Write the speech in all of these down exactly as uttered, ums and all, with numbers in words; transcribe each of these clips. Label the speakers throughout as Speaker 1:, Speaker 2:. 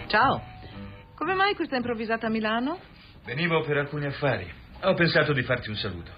Speaker 1: Ciao. Come mai questa improvvisata a Milano?
Speaker 2: Venivo per alcuni affari. Ho pensato di farti un saluto.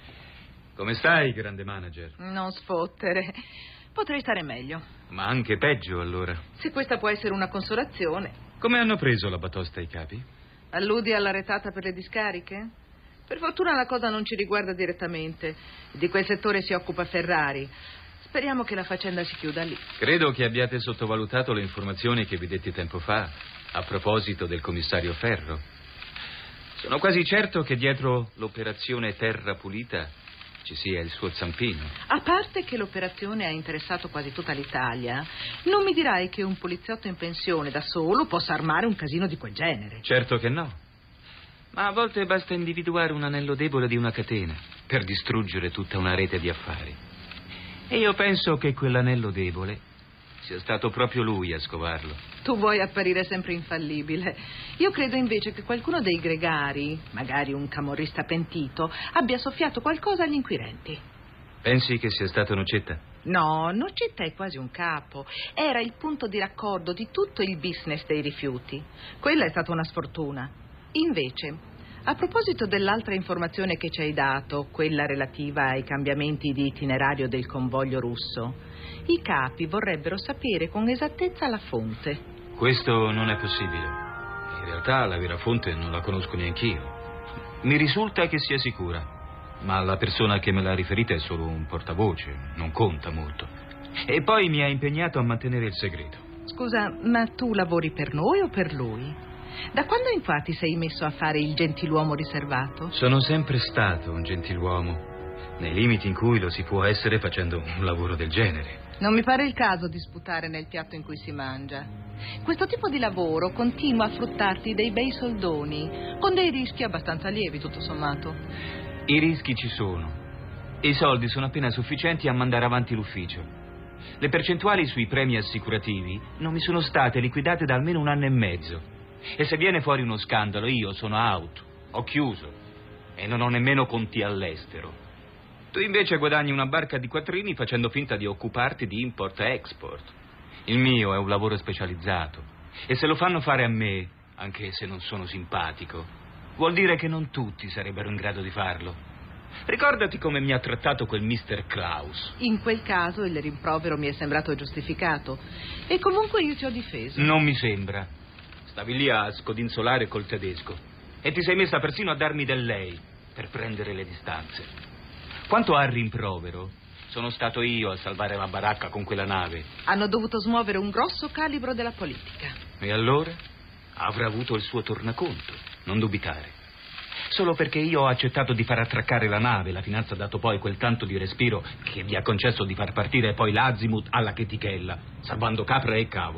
Speaker 2: Come stai, grande manager?
Speaker 1: Non sfottere. Potrei stare meglio.
Speaker 2: Ma anche peggio, allora.
Speaker 1: Se questa può essere una consolazione.
Speaker 2: Come hanno preso la batosta i capi?
Speaker 1: Alludi alla retata per le discariche? Per fortuna la cosa non ci riguarda direttamente. Di quel settore si occupa Ferrari. Speriamo che la faccenda si chiuda lì.
Speaker 2: Credo che abbiate sottovalutato le informazioni che vi detti tempo fa a proposito del commissario Ferro. Sono quasi certo che dietro l'operazione Terra Pulita ci sia il suo zampino.
Speaker 1: A parte che l'operazione ha interessato quasi tutta l'Italia, non mi dirai che un poliziotto in pensione da solo possa armare un casino di quel genere.
Speaker 2: Certo che no. Ma a volte basta individuare un anello debole di una catena per distruggere tutta una rete di affari. E io penso che quell'anello debole sia stato proprio lui a scovarlo.
Speaker 1: Tu vuoi apparire sempre infallibile. Io credo invece che qualcuno dei gregari, magari un camorrista pentito, abbia soffiato qualcosa agli inquirenti.
Speaker 2: Pensi che sia stato Nocetta?
Speaker 1: No, Nocetta è quasi un capo. Era il punto di raccordo di tutto il business dei rifiuti. Quella è stata una sfortuna. Invece, a proposito dell'altra informazione che ci hai dato, quella relativa ai cambiamenti di itinerario del convoglio russo, i capi vorrebbero sapere con esattezza la fonte.
Speaker 2: Questo non è possibile. In realtà la vera fonte non la conosco neanch'io. Mi risulta che sia sicura, ma la persona che me l'ha riferita è solo un portavoce, non conta molto. E poi mi ha impegnato a mantenere il segreto.
Speaker 1: Scusa, ma tu lavori per noi o per lui? Da quando infatti sei messo a fare il gentiluomo riservato?
Speaker 2: Sono sempre stato un gentiluomo, nei limiti in cui lo si può essere facendo un lavoro del genere.
Speaker 1: Non mi pare il caso di sputare nel piatto in cui si mangia. Questo tipo di lavoro continua a fruttarti dei bei soldoni, con dei rischi abbastanza lievi, tutto sommato.
Speaker 2: I rischi ci sono. I soldi sono appena sufficienti a mandare avanti l'ufficio. Le percentuali sui premi assicurativi non mi sono state liquidate da almeno un anno e mezzo. E se viene fuori uno scandalo, io sono out, ho chiuso e non ho nemmeno conti all'estero. Tu invece guadagni una barca di quattrini facendo finta di occuparti di import-export. Il mio è un lavoro specializzato e se lo fanno fare a me, anche se non sono simpatico, vuol dire che non tutti sarebbero in grado di farlo. Ricordati come mi ha trattato quel mister Klaus.
Speaker 1: In quel caso il rimprovero mi è sembrato giustificato e comunque io ti ho difeso.
Speaker 2: Non mi sembra. Stavi lì a scodinzolare col tedesco e ti sei messa persino a darmi del lei per prendere le distanze. Quanto al rimprovero, sono stato io a salvare la baracca con quella nave.
Speaker 1: Hanno dovuto smuovere un grosso calibro della politica.
Speaker 2: E allora? Avrà avuto il suo tornaconto, non dubitare. Solo perché io ho accettato di far attraccare la nave, la finanza ha dato poi quel tanto di respiro che vi ha concesso di far partire poi l'Azimut alla chetichella, salvando capra e cavolo.